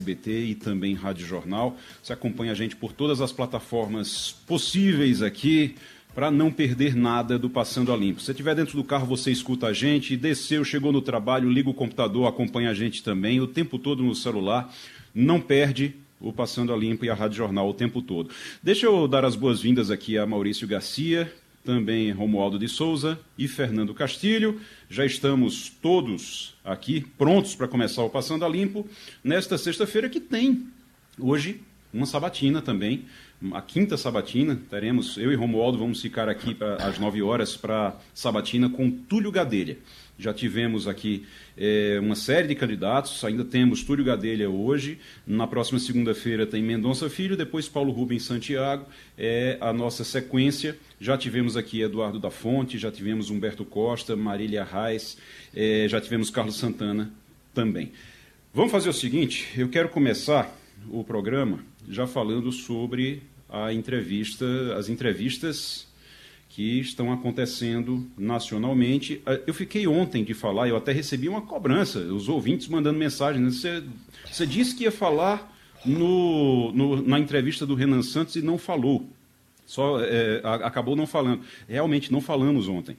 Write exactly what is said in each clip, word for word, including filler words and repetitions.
B T e também Rádio Jornal. Você acompanha a gente por todas as plataformas possíveis aqui para não perder nada do Passando a Limpo. Se você estiver dentro do carro, você escuta a gente, desceu, chegou no trabalho, liga o computador, acompanha a gente também, o tempo todo no celular. Não perde o Passando a Limpo e a Rádio Jornal o tempo todo. Deixa eu dar as boas-vindas aqui a Maurício Garcia, também Romualdo de Souza e Fernando Castilho. Já estamos todos aqui prontos para começar o Passando a Limpo nesta sexta-feira, que tem hoje uma sabatina também, a quinta sabatina. Teremos, eu e Romualdo vamos ficar aqui pra, às nove horas para a sabatina com Túlio Gadelha. Já tivemos aqui é, uma série de candidatos, ainda temos Túlio Gadelha hoje, na próxima segunda-feira tem Mendonça Filho, depois Paulo Rubens Santiago, é a nossa sequência. Já tivemos aqui Eduardo da Fonte, já tivemos Humberto Costa, Marília Reis, é, já tivemos Carlos Santana também. Vamos fazer o seguinte, eu quero começar o programa já falando sobre a entrevista, as entrevistas que estão acontecendo nacionalmente. Eu fiquei ontem de falar, eu até recebi uma cobrança, os ouvintes mandando mensagem. Você, você disse que ia falar no, no, na entrevista do Renan Santos e não falou. Só é, acabou não falando. Realmente não falamos ontem.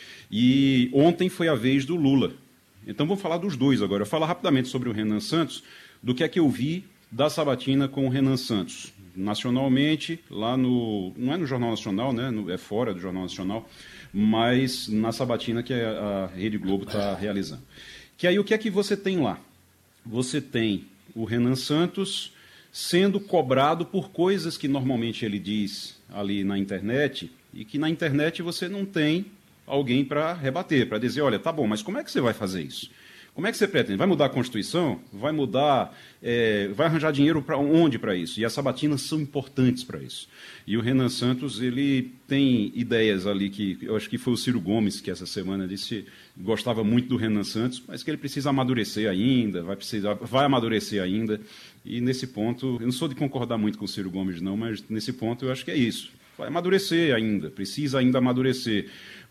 E ontem foi a vez do Lula. Então vamos falar dos dois agora. Eu vou falar rapidamente sobre o Renan Santos, do que é que eu vi da sabatina com o Renan Santos. Nacionalmente, lá no... não é no Jornal Nacional, né? No, é fora do Jornal Nacional, mas na sabatina que a, a Rede Globo está realizando. Que aí o que é que você tem lá? Você tem o Renan Santos sendo cobrado por coisas que normalmente ele diz ali na internet, e que na internet você não tem alguém para rebater, para dizer, olha, tá bom, mas como é que você vai fazer isso? Como é que você pretende? Vai mudar a Constituição? Vai mudar, é, vai arranjar dinheiro para onde para isso? E as sabatinas são importantes para isso. E o Renan Santos, ele tem ideias ali que, eu acho que foi o Ciro Gomes que essa semana disse que gostava muito do Renan Santos, mas que ele precisa amadurecer ainda, vai, precisar, vai amadurecer ainda. E nesse ponto, eu não sou de concordar muito com o Ciro Gomes não, mas nesse ponto eu acho que é isso. Vai amadurecer ainda, precisa ainda amadurecer.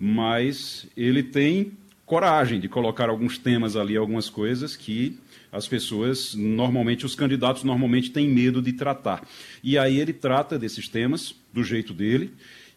Mas ele tem coragem de colocar alguns temas ali, algumas coisas que as pessoas, normalmente, os candidatos normalmente têm medo de tratar. E aí ele trata desses temas do jeito dele,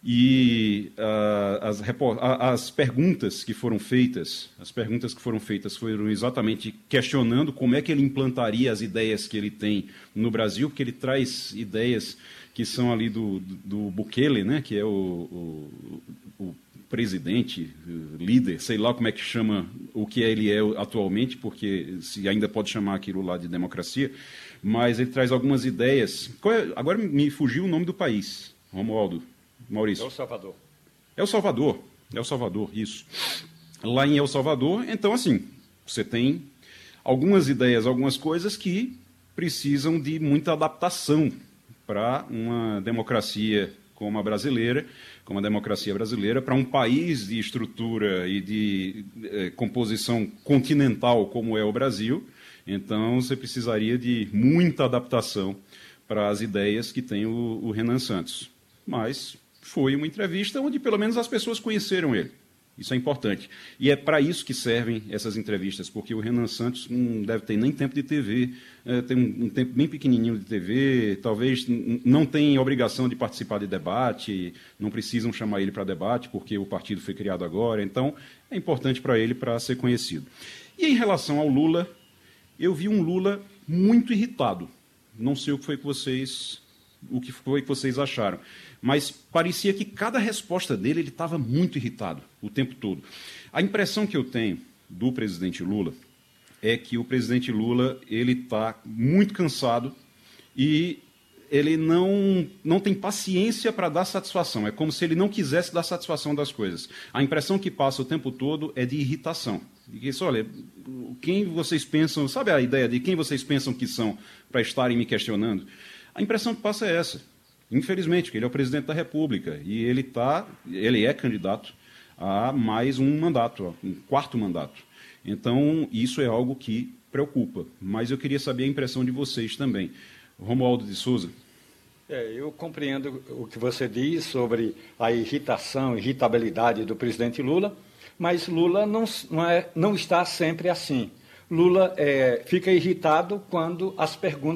e uh, as, as perguntas que foram feitas, as perguntas que foram feitas foram exatamente questionando como é que ele implantaria as ideias que ele tem no Brasil, porque ele traz ideias que são ali do, do, do Bukele, né, que é o, o, o presidente, líder, sei lá como é que chama o que ele é atualmente, porque se ainda pode chamar aquilo lá de democracia, mas ele traz algumas ideias. É? Agora me fugiu o nome do país, Romualdo, Maurício. É El Salvador. É El Salvador, é El Salvador, isso. Lá em El Salvador, então, assim, você tem algumas ideias, algumas coisas que precisam de muita adaptação para uma democracia como a brasileira, como a democracia brasileira, para um país de estrutura e de eh, composição continental como é o Brasil. Então, você precisaria de muita adaptação para as ideias que tem o, o Renan Santos. Mas foi uma entrevista onde, pelo menos, as pessoas conheceram ele. Isso é importante. E é para isso que servem essas entrevistas, porque o Renan Santos não deve ter nem tempo de T V, é, tem um, um tempo bem pequenininho de T V, talvez não tenha obrigação de participar de debate, não precisam chamar ele para debate, porque o partido foi criado agora, então é importante para ele para ser conhecido. E em relação ao Lula, eu vi um Lula muito irritado. Não sei o que foi que vocês, o que foi que vocês acharam, mas parecia que cada resposta dele ele estava muito irritado o tempo todo. A impressão que eu tenho do presidente Lula é que o presidente Lula ele está muito cansado e ele não, não tem paciência para dar satisfação. É como se ele não quisesse dar satisfação das coisas. A impressão que passa o tempo todo é de irritação. De que, olha, quem vocês pensam, sabe a ideia de quem vocês pensam que são para estarem me questionando? A impressão que passa é essa. Infelizmente, porque ele é o presidente da República e ele, tá, ele é candidato a mais um mandato, um quarto mandato. Então, isso é algo que preocupa. Mas eu queria saber a impressão de vocês também. Romualdo de Souza. É, eu compreendo o que você diz sobre a irritação, irritabilidade do presidente Lula, mas Lula não, não, é, não está sempre assim. Lula é, fica irritado quando as perguntas